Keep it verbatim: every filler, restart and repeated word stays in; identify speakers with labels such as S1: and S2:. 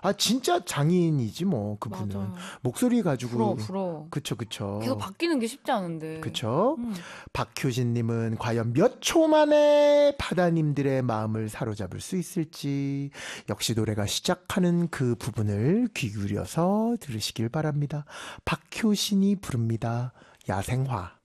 S1: 아, 진짜 장인이지 뭐 그분은.
S2: 맞아요.
S1: 목소리 가지고.
S2: 부러워, 부러워.
S1: 그쵸, 그쵸.
S2: 계속 바뀌는 게 쉽지 않은데.
S1: 그쵸?
S2: 음.
S1: 박효신님은 과연 몇 초 만에 바다님들의 마음을 사로잡을 수 있을지 역시 노래가 시작하는 그 부분을 귀 기울여서 들으시길 바랍니다. 박효신이 부릅니다. 야생화.